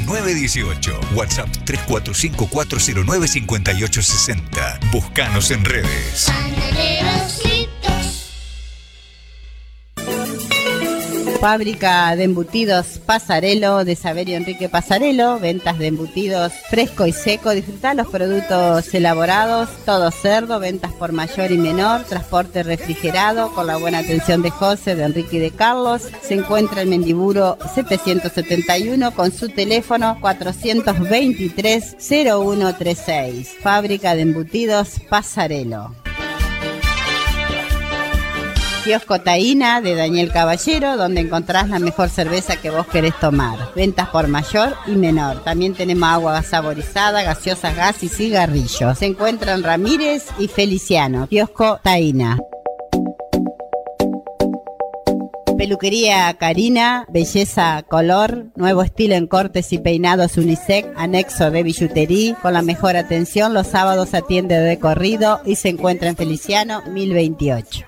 0918. WhatsApp 3454095860. Búscanos en redes. Fábrica de embutidos Pasarelo, de Saverio Enrique Pasarelo, ventas de embutidos fresco y seco, disfrutar los productos elaborados, todo cerdo, ventas por mayor y menor, transporte refrigerado, con la buena atención de José, de Enrique y de Carlos. Se encuentra en Mendiburo 771 con su teléfono 423-0136. Fábrica de embutidos Pasarelo. Kiosco Taína, de Daniel Caballero, donde encontrás la mejor cerveza que vos querés tomar. Ventas por mayor y menor. También tenemos agua saborizada, gaseosas, gas y cigarrillos. Se encuentran Ramírez y Feliciano. Kiosco Taína. Peluquería Karina, belleza color, nuevo estilo en cortes y peinados unisex, anexo de billutería, con la mejor atención. Los sábados atiende de corrido y se encuentra en Feliciano 1028.